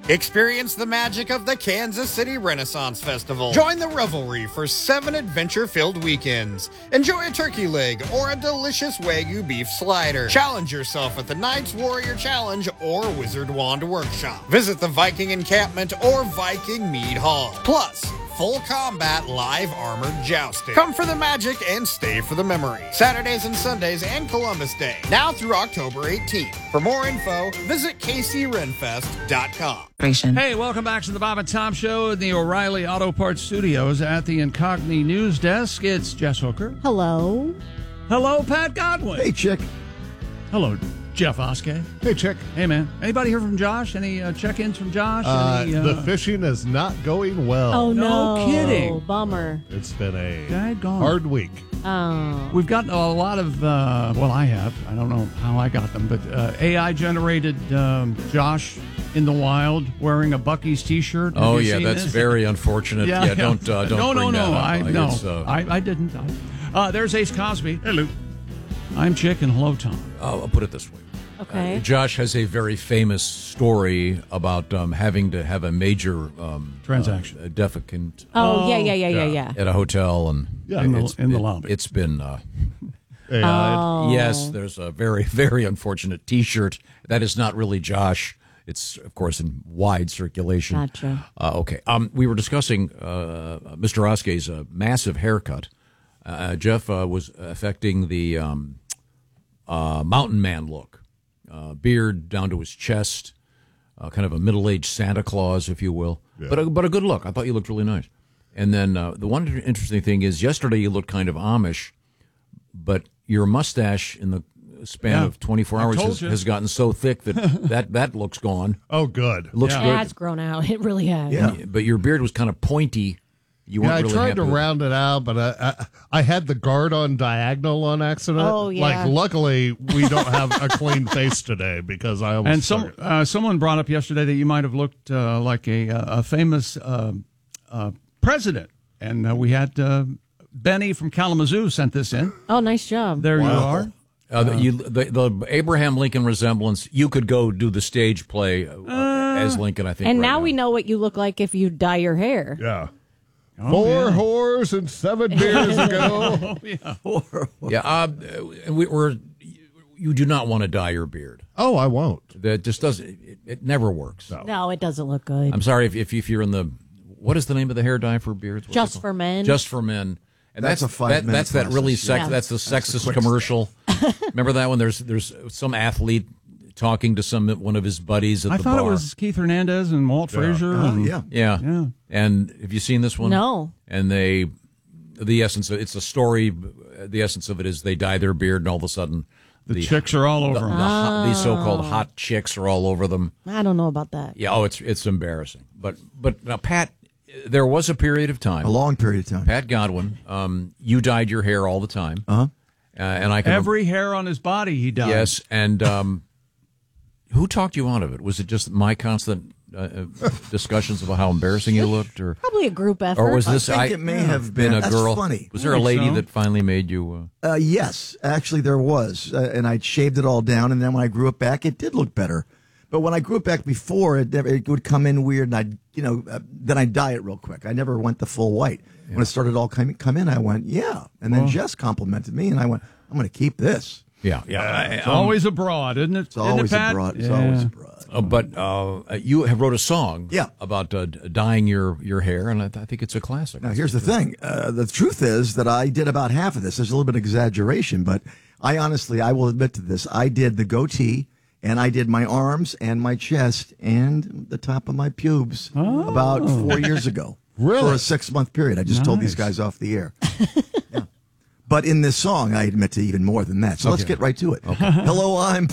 Experience the magic of the Kansas City Renaissance Festival. Join the revelry for 7 adventure-filled weekends. Enjoy a turkey leg or a delicious Wagyu beef slider. Challenge yourself at the Knights Warrior Challenge or Wizard Wand Workshop. Visit the Viking Encampment or Viking Mead Hall. Plus, full combat live armored jousting. Come for the magic and stay for the memory. Saturdays and Sundays and Columbus Day. Now through October 18th. For more info, visit kcrenfest.com. Hey, welcome back to the Bob and Tom Show in the O'Reilly Auto Parts Studios at the Incogni News Desk. It's Jess Hooker. Hello. Hello, Pat Godwin. Hey, Chick. Hello, Jeff Oskey. Hey, Chick. Hey, man. Anybody hear from Josh? Any check-ins from Josh? The fishing is not going well. Oh, No no. kidding. Bummer. It's been a Daggone. hard week. Oh. We've gotten a lot of, I have. I don't know how I got them, but AI-generated Josh in the wild wearing a Buc-ee's T-shirt. Have Oh, you yeah, seen that's this? very unfortunate. Yeah, don't no, bring no, that up. I didn't. There's Ace Cosby. Hello. I'm Chick, and hello, Tom. I'll put it this way. Okay. Josh has a very famous story about having to have a major Transaction. defecant Yeah. at a hotel, and Yeah, in the lobby. It's been AI. yes. There's a very, very unfortunate T-shirt that is not really Josh. It's, of course, in wide circulation. Gotcha. Okay. We were discussing Mr. Oskey's massive haircut. Jeff was affecting the mountain man look. Beard down to his chest, kind of a middle-aged Santa Claus, if you will. Yeah. But a good look. I thought you looked really nice. And then the one interesting thing is yesterday you looked kind of Amish, but your mustache in the span of 24 hours has gotten so thick that look's gone. Oh, good. It looks It good. has grown out. It really has. Yeah. But your beard was kind of pointy. You weren't I really tried happy to with it. round it out, but I had the guard on diagonal on accident. Oh, yeah. Like, luckily, we don't have a clean face today because I almost And someone brought up yesterday that you might have looked like a famous president. And we had Benny from Kalamazoo sent this in. Oh, nice job. There you are. The Abraham Lincoln resemblance, you could go do the stage play as Lincoln, I think. And right now we know what you look like if you dye your hair. Yeah. Oh, 4 yeah. whores and 7 beers ago. You do not want to dye your beard. Oh, I won't. That just doesn't. It never works. No, it doesn't look good. I'm sorry if you're in the. What is the name of the hair dye for beards? What's Just it for called? men. Just for men. And That's a 5-minute That's that really process. That's the sexist quick commercial. Remember that one? There's some athlete talking to one of his buddies at I the thought bar. it was Keith Hernandez and Walt Frazier. And, Yeah. Yeah. And have you seen this one? No. And the story. The essence of it is they dye their beard, and all of a sudden, the chicks are all over them. These so-called hot chicks are all over them. I don't know about that. Yeah. Oh, it's embarrassing. But now, Pat, there was a period of time. A long period of time. Pat Godwin, you dyed your hair all the time. And I can Every hair on his body he dyed. yes. And who talked you out of it? Was it just my constant discussions about how embarrassing you looked, or Probably a group effort. was this? I think it may have been a that's girl. funny. Was there a lady so. that finally made you? Yes, actually there was, and I shaved it all down, and then when I grew it back, it did look better. But when I grew it back before, it would come in weird, and then I'd dye it real quick. I never went the full white. Yeah. When it started all come in, I went, yeah. And then Jess complimented me, and I went, I'm going to keep this. Yeah. It's always abroad, isn't it? It's always Pat? abroad. It's Yeah. always abroad. But you have wrote a song about dyeing your hair, and I think it's a classic. Now, here's the thing. The truth is that I did about half of this. There's a little bit of exaggeration, but I will admit to this. I did the goatee, and I did my arms and my chest and the top of my pubes about 4 years ago. Really? For a 6-month period. I just told these guys off the air. Yeah. But in this song, I admit to even more than that. So let's get right to it. Okay. Hello, I'm